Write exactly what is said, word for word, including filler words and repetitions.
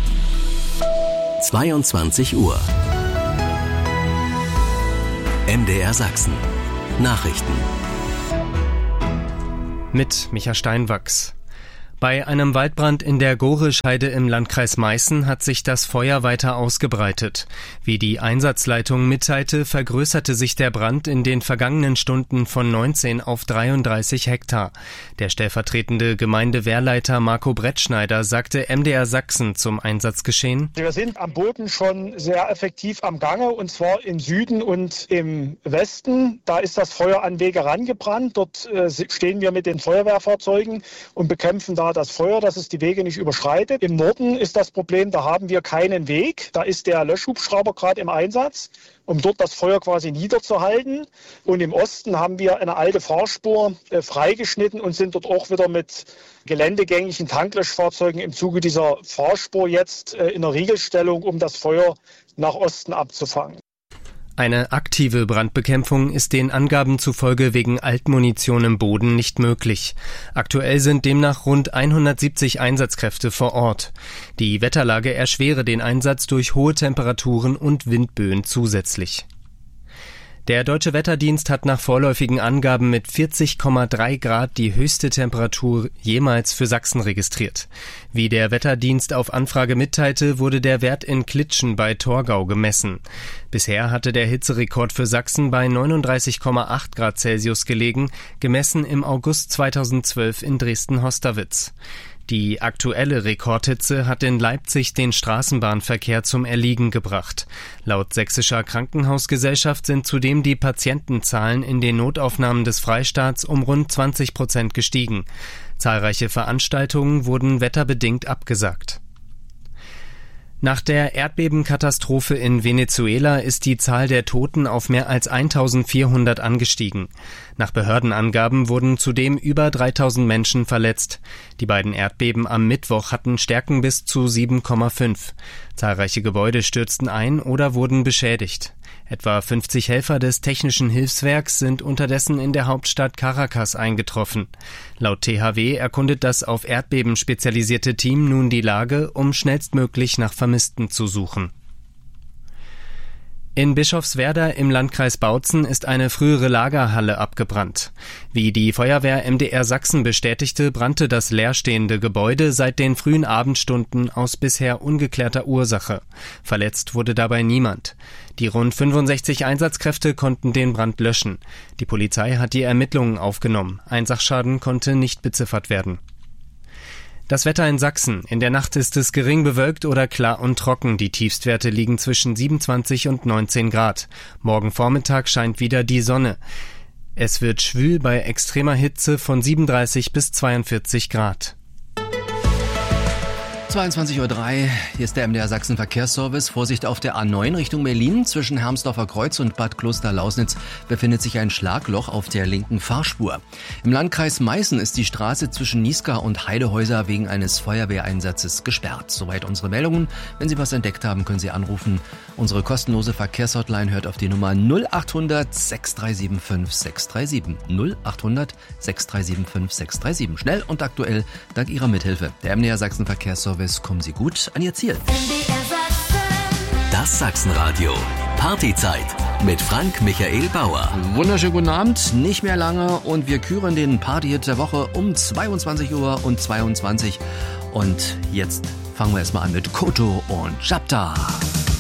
zweiundzwanzig Uhr. M D R Sachsen. Nachrichten. Mit Micha Steinwachs. Bei einem Waldbrand in der Gorescheide im Landkreis Meißen hat sich das Feuer weiter ausgebreitet. Wie die Einsatzleitung mitteilte, vergrößerte sich der Brand in den vergangenen Stunden von neunzehn auf dreiunddreißig Hektar. Der stellvertretende Gemeindewehrleiter Marco Brettschneider sagte M D R Sachsen zum Einsatzgeschehen: Wir sind am Boden schon sehr effektiv am Gange, und zwar im Süden und im Westen. Da ist das Feuer an Wege rangebrannt. Dort äh, stehen wir mit den Feuerwehrfahrzeugen und bekämpfen da das Feuer, dass es die Wege nicht überschreitet. Im Norden ist das Problem, da haben wir keinen Weg. Da ist der Löschhubschrauber gerade im Einsatz, um dort das Feuer quasi niederzuhalten. Und im Osten haben wir eine alte Fahrspur äh, freigeschnitten und sind dort auch wieder mit geländegängigen Tanklöschfahrzeugen im Zuge dieser Fahrspur jetzt äh, in der Riegelstellung, um das Feuer nach Osten abzufangen. Eine aktive Brandbekämpfung ist den Angaben zufolge wegen Altmunition im Boden nicht möglich. Aktuell sind demnach rund hundertsiebzig Einsatzkräfte vor Ort. Die Wetterlage erschwere den Einsatz durch hohe Temperaturen und Windböen zusätzlich. Der Deutsche Wetterdienst hat nach vorläufigen Angaben mit vierzig Komma drei Grad die höchste Temperatur jemals für Sachsen registriert. Wie der Wetterdienst auf Anfrage mitteilte, wurde der Wert in Klitschen bei Torgau gemessen. Bisher hatte der Hitzerekord für Sachsen bei neununddreißig Komma acht Grad Celsius gelegen, gemessen im August zweitausendzwölf in Dresden-Hostawitz. Die aktuelle Rekordhitze hat in Leipzig den Straßenbahnverkehr zum Erliegen gebracht. Laut Sächsischer Krankenhausgesellschaft sind zudem die Patientenzahlen in den Notaufnahmen des Freistaats um rund zwanzig Prozent gestiegen. Zahlreiche Veranstaltungen wurden wetterbedingt abgesagt. Nach der Erdbebenkatastrophe in Venezuela ist die Zahl der Toten auf mehr als eintausendvierhundert angestiegen. Nach Behördenangaben wurden zudem über dreitausend Menschen verletzt. Die beiden Erdbeben am Mittwoch hatten Stärken bis zu sieben Komma fünf. Zahlreiche Gebäude stürzten ein oder wurden beschädigt. Etwa fünfzig Helfer des Technischen Hilfswerks sind unterdessen in der Hauptstadt Caracas eingetroffen. Laut T H W erkundet das auf Erdbeben spezialisierte Team nun die Lage, um schnellstmöglich nach Vermissten zu suchen. In Bischofswerda im Landkreis Bautzen ist eine frühere Lagerhalle abgebrannt. Wie die Feuerwehr M D R Sachsen bestätigte, brannte das leerstehende Gebäude seit den frühen Abendstunden aus bisher ungeklärter Ursache. Verletzt wurde dabei niemand. Die rund fünfundsechzig Einsatzkräfte konnten den Brand löschen. Die Polizei hat die Ermittlungen aufgenommen. Ein Sachschaden konnte nicht beziffert werden. Das Wetter in Sachsen. In der Nacht ist es gering bewölkt oder klar und trocken. Die Tiefstwerte liegen zwischen siebenundzwanzig und neunzehn Grad. Morgen Vormittag scheint wieder die Sonne. Es wird schwül bei extremer Hitze von siebenunddreißig bis zweiundvierzig Grad. zweiundzwanzig Uhr drei, hier ist der M D R Sachsen Verkehrsservice. Vorsicht auf der A neun Richtung Berlin. Zwischen Hermsdorfer Kreuz und Bad Kloster-Lausnitz befindet sich ein Schlagloch auf der linken Fahrspur. Im Landkreis Meißen ist die Straße zwischen Niesca und Heidehäuser wegen eines Feuerwehreinsatzes gesperrt. Soweit unsere Meldungen. Wenn Sie was entdeckt haben, können Sie anrufen. Unsere kostenlose Verkehrshotline hört auf die Nummer null achthundert sechs drei sieben fünf sechs drei sieben. null achthundert sechs drei sieben fünf sechs drei sieben. Schnell und aktuell dank Ihrer Mithilfe. Der M D R Sachsen Verkehrsservice. Kommen Sie gut an Ihr Ziel. Das Sachsenradio. Partyzeit mit Frank Michael Bauer. Wunderschönen guten Abend. Nicht mehr lange und wir küren den Partyhit der Woche um zweiundzwanzig Uhr und zweiundzwanzig. Und jetzt fangen wir erstmal an mit Koto und Chapta.